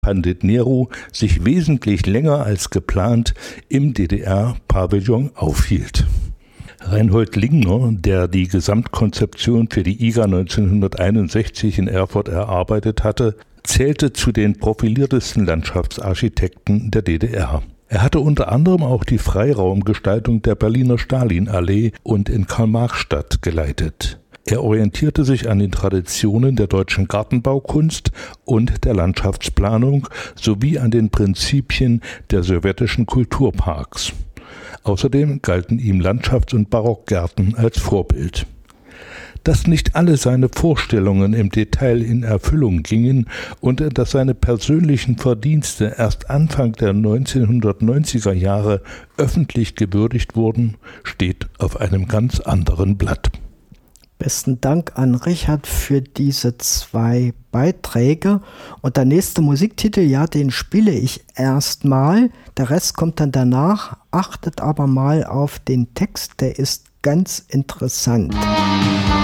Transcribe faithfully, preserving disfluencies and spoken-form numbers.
Pandit Nehru sich wesentlich länger als geplant im D D R-Pavillon aufhielt. Reinhold Lingner, der die Gesamtkonzeption für die I G A neunzehnhunderteinundsechzig in Erfurt erarbeitet hatte, zählte zu den profiliertesten Landschaftsarchitekten der D D R. Er hatte unter anderem auch die Freiraumgestaltung der Berliner Stalinallee und in Karl-Marx-Stadt geleitet. Er orientierte sich an den Traditionen der deutschen Gartenbaukunst und der Landschaftsplanung sowie an den Prinzipien der sowjetischen Kulturparks. Außerdem galten ihm Landschafts- und Barockgärten als Vorbild. Dass nicht alle seine Vorstellungen im Detail in Erfüllung gingen und dass seine persönlichen Verdienste erst Anfang der neunzehnhundertneunziger Jahre öffentlich gewürdigt wurden, steht auf einem ganz anderen Blatt. Besten Dank an Richard für diese zwei Beiträge. Und der nächste Musiktitel, ja, den spiele ich erstmal. Der Rest kommt dann danach. Achtet aber mal auf den Text, der ist ganz interessant.